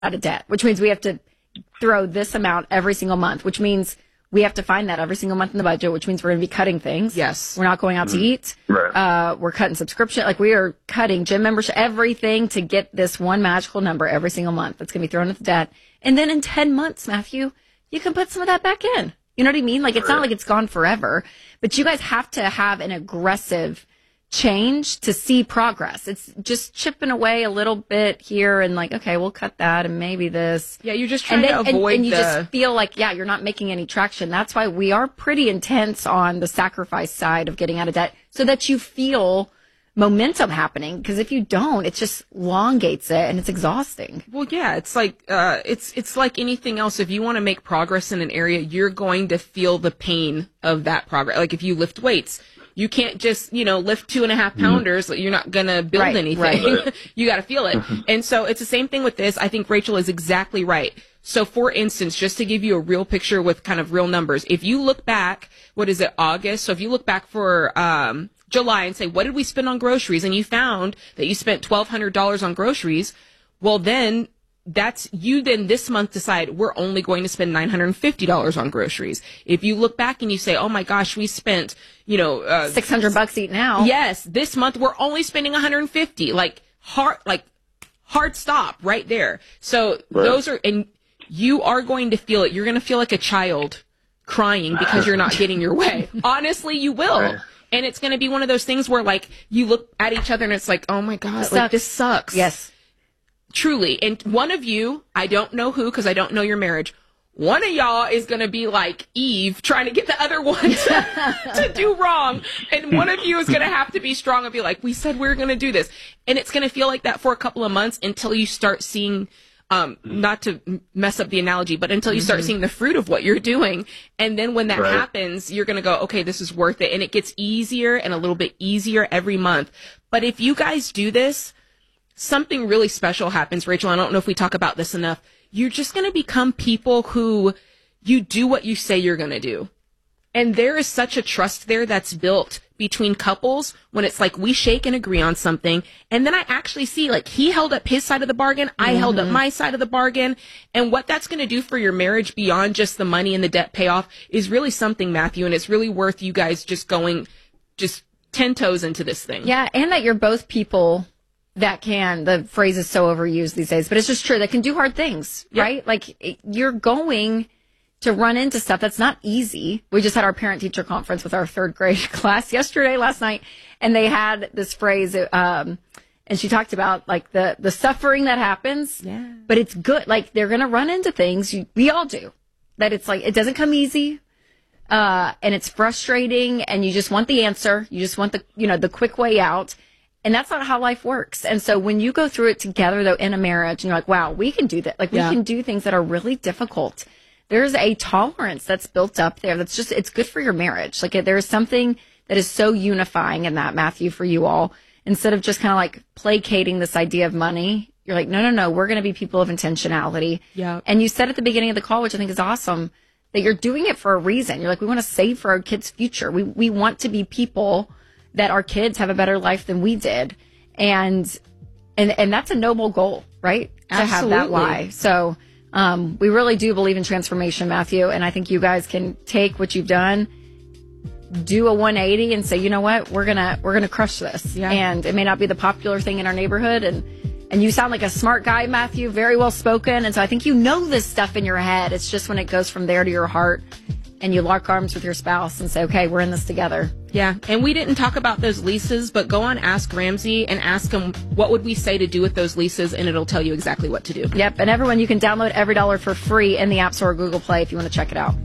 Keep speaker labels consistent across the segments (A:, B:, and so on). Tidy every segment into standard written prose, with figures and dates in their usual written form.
A: out of debt, which means we have to throw this amount every single month, which means we have to find that every single month in the budget, which means we're going to be cutting things.
B: Yes.
A: We're not going out to eat.
C: Right.
A: We're cutting subscription. Like, we are cutting gym membership, everything to get this one magical number every single month that's going to be thrown into debt. And then in 10 months, Matthew, you can put some of that back in. You know what I mean? Like, it's not like it's gone forever, but you guys have to have an aggressive change to see progress. It's just chipping away a little bit here and like, okay, we'll cut that and maybe this.
B: Yeah, you're just trying to avoid
A: and you just feel like, yeah, you're not making any traction. That's why we are pretty intense on the sacrifice side of getting out of debt so that you feel momentum happening. Because if you don't, it just elongates it and it's exhausting.
B: Well, yeah, it's like it's like anything else. If you want to make progress in an area, you're going to feel the pain of that progress. Like if you lift weights, you can't just, lift 2.5 pounders. You're not going to build anything. Right. You got to feel it. And so it's the same thing with this. I think Rachel is exactly right. So for instance, just to give you a real picture with kind of real numbers, if you look back, what is it, August? So if you look back for, July and say, what did we spend on groceries? And you found that you spent $1,200 on groceries. Well, then that's you then this month decide we're only going to spend $950 on groceries. If you look back and you say, oh my gosh, we spent,
A: $600 eating out.
B: Yes. This month we're only spending $150. Hard stop right there. So those are, and you are going to feel it. You're going to feel like a child crying because you're not getting your way. Honestly, you will. Right. And it's going to be one of those things where, like, you look at each other and it's like, oh my God, this sucks.
A: Yes.
B: Truly. And one of you, I don't know who, because I don't know your marriage, one of y'all is going to be like Eve trying to get the other one to do wrong. And one of you is going to have to be strong and be like, we said we were going to do this. And it's going to feel like that for a couple of months until you start seeing not to mess up the analogy, but until you start seeing the fruit of what you're doing. And then when that happens, you're going to go, okay, this is worth it. And it gets easier and a little bit easier every month. But if you guys do this, something really special happens, Rachel. I don't know if we talk about this enough. You're just going to become people who you do what you say you're going to do. And there is such a trust there that's built between couples when it's like we shake and agree on something. And then I actually see, like, he held up his side of the bargain. I held up my side of the bargain. And what that's going to do for your marriage beyond just the money and the debt payoff is really something, Matthew. And it's really worth you guys just going 10 toes into this thing.
A: Yeah. And that you're both people that can, the phrase is so overused these days, but it's just true, that can do hard things, right? Like, you're going to run into stuff that's not easy. We just had our parent teacher conference with our 3rd grade class last night, and they had this phrase, and she talked about like the suffering that happens, but it's good. Like, they're going to run into things. We all do, that it's like, it doesn't come easy. And it's frustrating, and you just want the answer. You just want the quick way out. And that's not how life works. And so when you go through it together, though, in a marriage, and you're like, wow, we can do that. Like, we can do things that are really difficult. There's a tolerance that's built up there. That's just, it's good for your marriage. Like, there's something that is so unifying in that, Matthew, for you all. Instead of just kind of like placating this idea of money, you're like, no, we're going to be people of intentionality.
B: Yeah.
A: And you said at the beginning of the call, which I think is awesome, that you're doing it for a reason. You're like, we want to save for our kids' future. We want to be people that our kids have a better life than we did. And that's a noble goal, right?
B: Absolutely.
A: To have that lie. So, we really do believe in transformation, Matthew. And I think you guys can take what you've done, do a 180 and say, you know what, we're going to crush this. Yeah. And it may not be the popular thing in our neighborhood. And you sound like a smart guy, Matthew, very well spoken. And so I think you know this stuff in your head. It's just when it goes from there to your heart and you lock arms with your spouse and say, okay, we're in this together.
B: Yeah. And we didn't talk about those leases, but go on Ask Ramsey and ask him, what would we say to do with those leases? And it'll tell you exactly what to do.
A: Yep. And everyone, you can download EveryDollar for free in the App Store or Google Play if you want to check it out.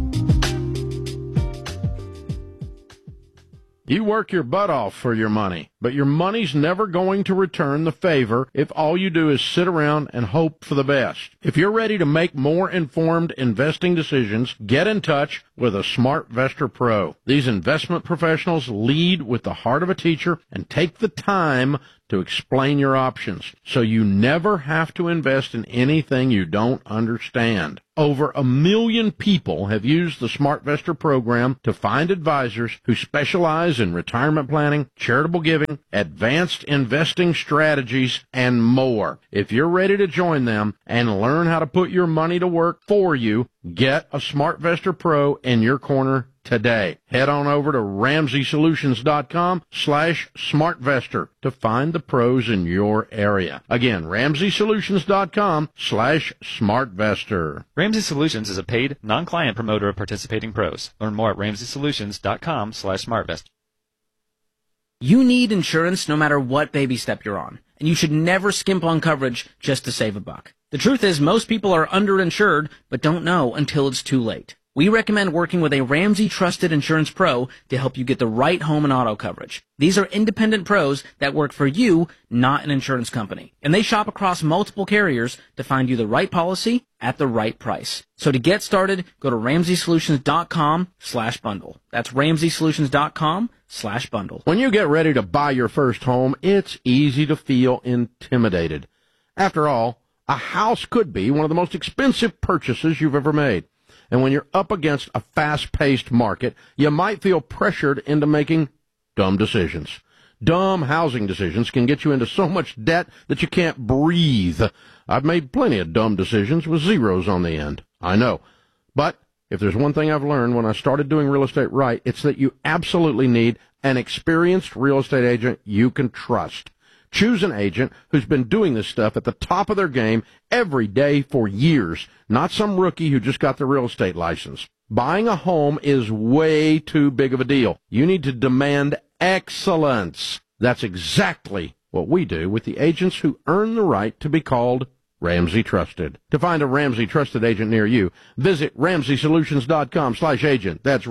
D: You work your butt off for your money.
C: but your money's never going to return the favor if all you do is sit around and hope for the best. If you're ready to make more informed investing decisions, get in touch with a SmartVestor Pro. These investment professionals lead with the heart of a teacher and take the time to explain your options, so you never have to invest in anything you don't understand. Over 1 million people have used the SmartVestor program to find advisors who specialize in retirement planning, charitable giving, advanced investing strategies, and more. If you're ready to join them and learn how to put your money to work for you, get a SmartVestor Pro in your corner today. Head on over to RamseySolutions.com/SmartVestor to find the pros in your area. Again, RamseySolutions.com/SmartVestor.
D: Ramsey Solutions is a paid, non-client promoter of participating pros. Learn more at RamseySolutions.com/SmartVestor.
E: You need insurance no matter what baby step you're on, and you should never skimp on coverage just to save a buck. The truth is, most people are underinsured, but don't know until it's too late. We recommend working with a Ramsey Trusted Insurance Pro to help you get the right home and auto coverage. These are independent pros that work for you, not an insurance company. And they shop across multiple carriers to find you the right policy at the right price. So to get started, go to RamseySolutions.com/bundle. That's RamseySolutions.com/bundle.
C: When you get ready to buy your first home, it's easy to feel intimidated. After all, a house could be one of the most expensive purchases you've ever made. And when you're up against a fast-paced market, you might feel pressured into making dumb decisions. Dumb housing decisions can get you into so much debt that you can't breathe. I've made plenty of dumb decisions with zeros on the end. I know. But if there's one thing I've learned when I started doing real estate right, it's that you absolutely need an experienced real estate agent you can trust. Choose an agent who's been doing this stuff at the top of their game every day for years, not some rookie who just got their real estate license. Buying a home is way too big of a deal. You need to demand excellence. That's exactly what we do with the agents who earn the right to be called Ramsey Trusted. To find a Ramsey Trusted agent near you, visit RamseySolutions.com/agent. That's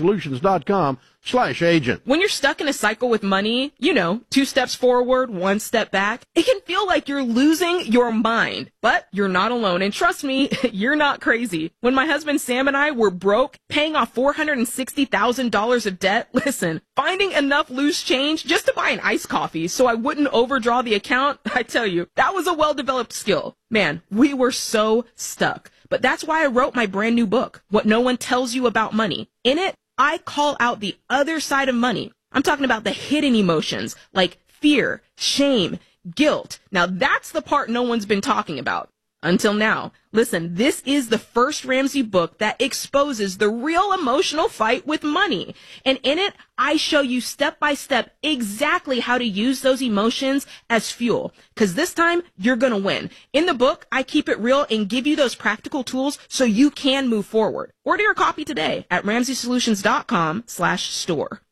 C: RamseySolutions.com/agent.
B: When you're stuck in a cycle with money, 2 steps forward, 1 step back, it can feel like you're losing your mind. But you're not alone. And trust me, you're not crazy. When my husband Sam and I were broke, paying off $460,000 of debt, listen, finding enough loose change just to buy an iced coffee so I wouldn't overdraw the account, I tell you, that was a well-developed skill. Man, we were so stuck. But that's why I wrote my brand new book, What No One Tells You About Money. In it, I call out the other side of money. I'm talking about the hidden emotions like fear, shame, guilt. Now that's the part no one's been talking about. Until now. Listen, this is the first Ramsey book that exposes the real emotional fight with money. And in it, I show you step by step exactly how to use those emotions as fuel. Because this time, you're going to win. In the book, I keep it real and give you those practical tools so you can move forward. Order your copy today at RamseySolutions.com/store.